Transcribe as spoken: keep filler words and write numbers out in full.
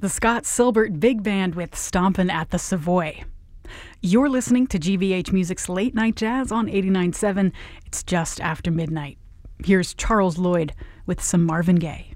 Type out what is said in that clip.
the Scott Silbert Big Band with Stompin' at the Savoy. You're listening to G V H Music's Late Night Jazz on eighty-nine point seven. It's just after midnight. Here's Charles Lloyd with some Marvin Gaye.